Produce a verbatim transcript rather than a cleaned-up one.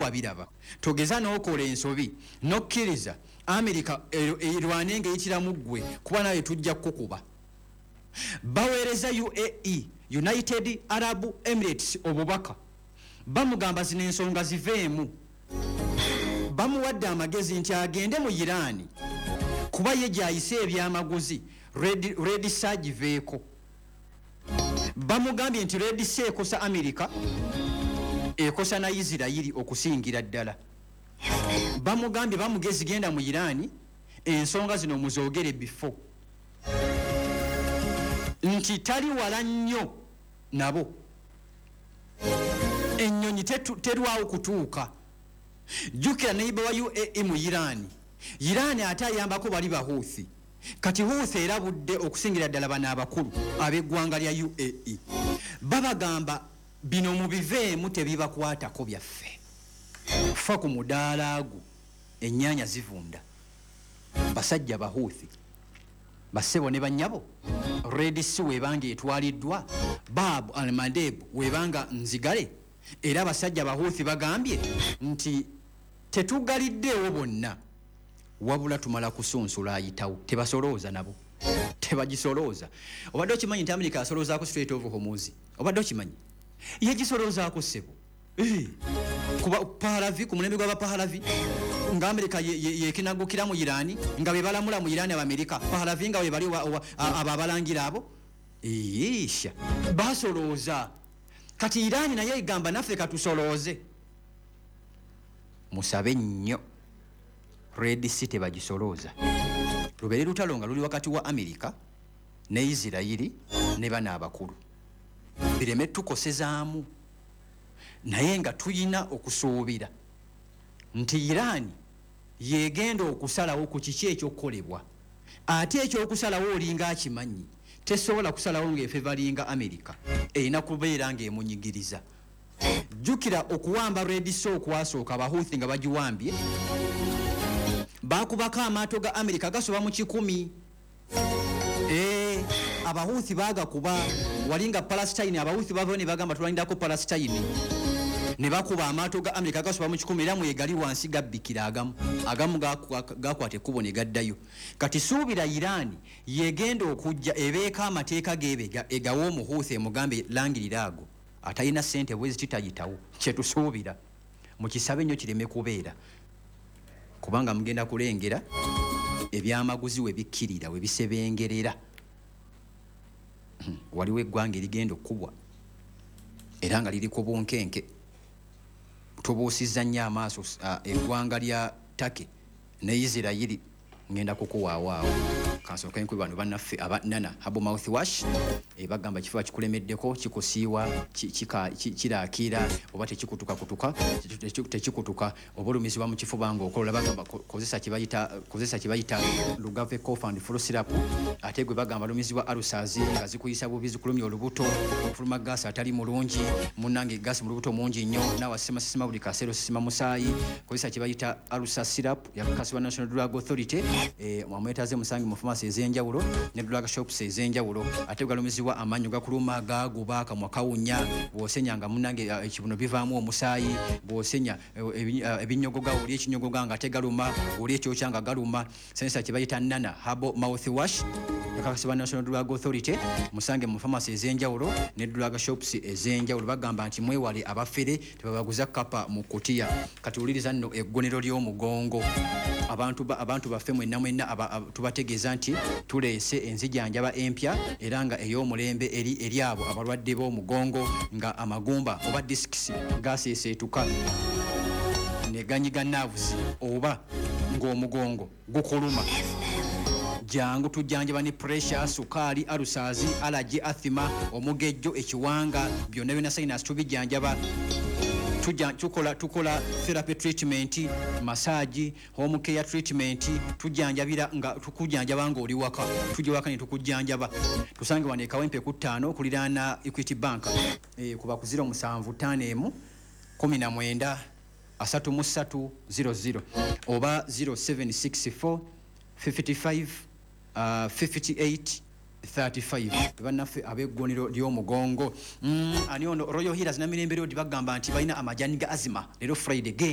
wabiraba togeza n'okola ensobi nokkiriza America erwane ngeyitiramu ggwe kuba nawe tujja kukuba baweereza U A E United Arab Emirates obubaka bamugamba zino ensonga ziveemu bamuwadde amagezi nti agende mu Iran kuba ye gyayise ebyamaguzi Red, Red Surge veeko bamugambye nti Red Surge ekosa America ekosa na Israeli okusingira ddala bamugambye bamugezi genda mu Iran ensonga zino muzoogere before nti tali wala nnyo nabo ennyonyi terwawo kutuuka jukira neiba wa U A E mu Iran Iran ate ayambako bali bahuthi kati huthi erabudde okusingira ddala bana abakulu ab'eggwanga lya U A E babagamba bino mubiveemu tebibakwatako byaffe fa ku mudaala gwo ennyanya zivunda basajja bahuthi basebo ne banyabo Red Sea webanga etwaliddwa Bab al-Mandeb webanga nzigale era basajja bahuthi bagambye nti tetugaliddeewo bonna wabula tumala kusunsula ayitawo tebasolooza nabo tebagisolooza obadde okimanyi nti America asoloozaako Strait of Hormuz obadde okimanyi yegisoloozaako ssebo kuba Pahlavi ku mulembe gwa Pahlavi nga America yekinagukira mu Iran nga be balamula mu Iran America Pahlavi nga we bali ababalangira abo eesha basolooza kati Iran naye igamba naffe katusolooze musabe nnyo Red Sea tebagisolooza lubere lutalo nga luli wakati wa America ne Israeli ne bana abakulu bireme tukosezaamu naye nga tuyina okusuubira nti Iran yegenda okusalawo ku kiki ekyokolebwa ate ekyokusalawo olinga akimanyi tesobola kusalawo ng'efe balinga America erina kubeera ng'emunyigiriza jukira okuwamba Red Sea okwasooka abahuthi nga bagiwambye bakubako amaato ga America gasoba mu kikumi eh abahuthi bagakuba walinga Palestine abahuthi bavo ne bagamba tulindako Palestine ne bakuba amaato ga America gasoba mu kikumi era mwegali wansi gabbikira agamu agamu gakwate kubo ne gaddayo kati suubira Iran yegenda okujja ebeeka amateeka gebega egawo omuhuthi emugambe langirirago atayina sente bwezi kitayitawo kyetusuubira mu kisabe nnyo kireme kubeera kubanga mugenda kulengera ebyamaguzi we bikkirira we bisebengerera waliwo eggwanga erigenda okubwa era nga liri ku bunkenke tubuusizza nnyo amaaso eggwanga lya Turkey ne Israeli ngenda kukuwaawaawo kansooka enkwi bano bannaffe abanana Habo mouthwash bagamba kifuba kikulemeddeko kikusiiwa kiraakira oba tekikutuka kutuka tekikutuka oba olumizibwa mu kifuba ng'okola bagamba kozesa kibayita Lugave cough and flu syrup ate gwe bagamba lumizibwa alusazi nga zikuyisa bubi zikulumya olubuto okufuluma gaasi atali mulungi munnange gaasi mu lubuto mungi nnyo naawe asimasisima buli kaseero sisima musaayi kozesa kibayita alusa syrup yakakasibwa National Drug Authority mwamwetaze musange mu pharmacy ez'enjawulo ne drug shops ez'enjawulo ate galumizibwa amanyo gakuluma gaguba akamwa kawunya bw'osenya nga munnange ekibuno bivaamu omusaayi bw'osenya ebinyogoga oli ekinyogoga nga tegaluma oli ekyokya nga galuma sensa kibayita nana Habo mouthwash yakakasibwa National Drug Authority musange mu pharmacy ez'enjawulo ne drug shops ez'enjawulo bagamba nti mwewale abafere tebabaguza kapa mu kutiya kati uliriza nno eggonero ly'omugongo abantu ba, abantu baffe mwenna mwenna tubategeeza nti tuleese enzijanjaba empya era nga ey'omulembe eri eri abo abalwadde b'omugongo nga amagumba oba discs gaseeseetuka ne ganyiga nerves oba ng'omugongo gukuluma jangu tujjanjaba ne pressure sukaali alusazi allergy asthma omugejjo ekiwanga byonna byonna sinus tubijjanjaba tukola tukola therapy treatment massage home care treatment tujanjabira nga tukujjanjaba nga oli waka tujje waka ne tukujjanjaba tusange wane kawempe ku ttaano kuliraana Equity Bank eh kuba ku zero musanvu ttaano emu kumi na mwenda asatu mu ssatu zero zero oba zero seven six four five five fifty-eight thirty-five bannaffe ab'eggonero ly'omugongo mm, ani ono Royal Healers na Mirembe Road bagamba nti balina amajani ga azima leero Friday